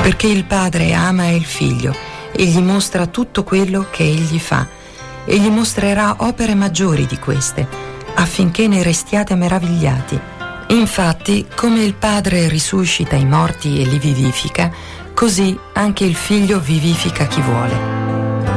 perché il Padre ama il Figlio e gli mostra tutto quello che egli fa, e gli mostrerà opere maggiori di queste, affinché ne restiate meravigliati. Infatti, come il Padre risuscita i morti e li vivifica, così anche il Figlio vivifica chi vuole.